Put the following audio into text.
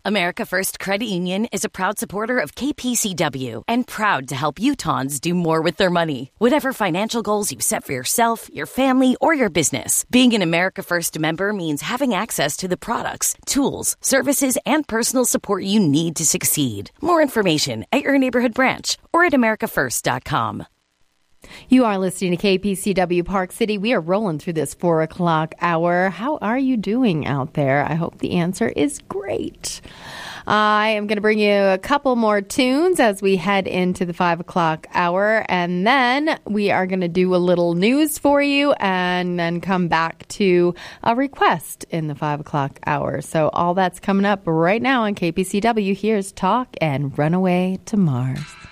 America First Credit Union is a proud supporter of KPCW and proud to help Utahns do more with their money. Whatever financial goals you set for yourself, your family, or your business, being an America First member means having access to the products, tools, services, and personal support you need to succeed. More information at your neighborhood branch or at americafirst.com. You are listening to KPCW Park City. We are rolling through this 4 o'clock hour. How are you doing out there? I hope the answer is great. I am going to bring you a couple more tunes as we head into the 5 o'clock hour. And then we are going to do a little news for you and then come back to a request in the 5 o'clock hour. So all that's coming up right now on KPCW. Here's Talk and Runaway to Mars.